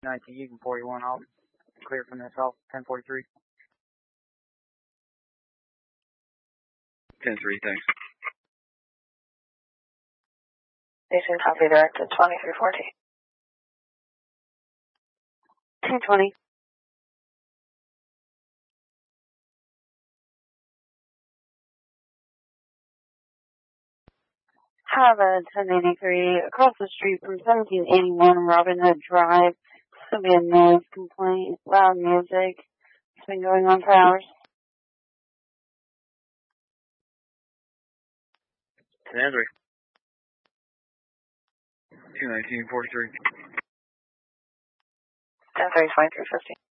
19, you can 41, I'll clear from this off 1043. 10-3, thanks. Station copy directed 2340. 220. Have a 1083 across the street from 1781 Robin Hood Drive. This will be a noise complaint, loud music. It's been going on for hours. 10-3. 219-43. 10-3, 2350.